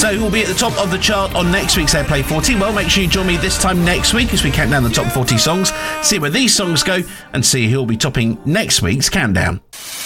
So who will be at the top of the chart on next week's Airplay 40? Well, make sure you join me this time next week as we count down the top 40 songs, see where these songs go, and see who will be topping next week's countdown.